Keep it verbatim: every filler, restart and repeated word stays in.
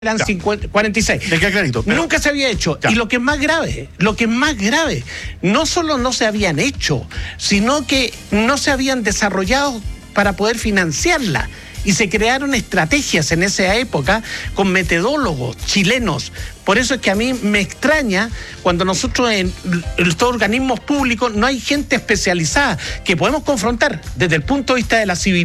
eran cincuenta, cuarenta y seis. Me queda clarito. Pero... Nunca se había hecho. Ya. Y lo que es más grave, lo que es más grave, no solo no se habían hecho, sino que no se habían desarrollado para poder financiarla. Y se crearon estrategias en esa época con metodólogos chilenos. Por eso es que a mí me extraña cuando nosotros en estos organismos públicos no hay gente especializada que podemos confrontar desde el punto de vista de la civilización.